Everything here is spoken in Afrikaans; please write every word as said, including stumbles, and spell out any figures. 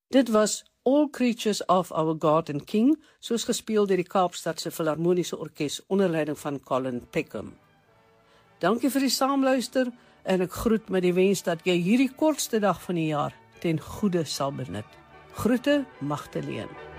Dit was All Creatures of Our God and King, soos gespeel deur die Kaapstadse Filharmoniese Orkees onder leiding van Colin Peckham. Dankie vir die saamluister en ek groet met die wens dat jy hierdie kortste dag van die jaar ten goeie sal benut. Groete, Magdalene.